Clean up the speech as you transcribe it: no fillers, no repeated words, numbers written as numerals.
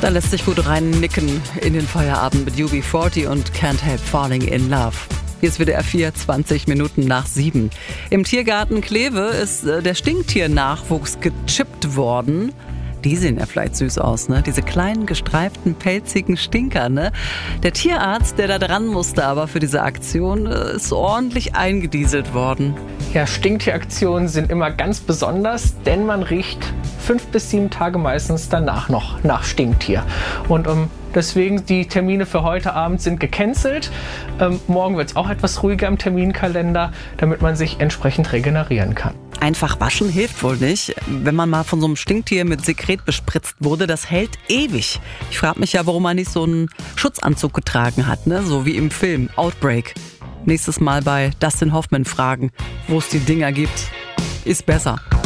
Da lässt sich gut reinnicken in den Feierabend mit UB40 und Can't Help Falling in Love. Hier ist WDR 4, 20 Minuten nach 7. Im Tiergarten Kleve ist der Stinktiernachwuchs gechippt worden. Die sehen ja vielleicht süß aus, ne? Diese kleinen, gestreiften, pelzigen Stinker, ne? Der Tierarzt, der da dran musste aber für diese Aktion, ist ordentlich eingedieselt worden. Ja, Stinktieraktionen sind immer ganz besonders, denn man riecht 5 bis 7 Tage meistens danach noch nach Stinktier. Und deswegen die Termine für heute Abend sind gecancelt. Morgen wird es auch etwas ruhiger im Terminkalender, damit man sich entsprechend regenerieren kann. Einfach waschen hilft wohl nicht. Wenn man mal von so einem Stinktier mit Sekret bespritzt wurde, das hält ewig. Ich frage mich ja, warum man nicht so einen Schutzanzug getragen hat, ne? So wie im Film Outbreak. Nächstes Mal bei Dustin Hoffman fragen, wo es die Dinger gibt. Ist besser.